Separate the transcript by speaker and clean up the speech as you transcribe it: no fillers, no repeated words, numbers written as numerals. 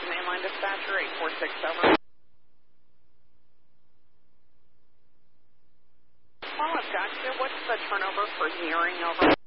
Speaker 1: mainline dispatcher, 846 over. Well, I've got you. What's the turnover for nearing over?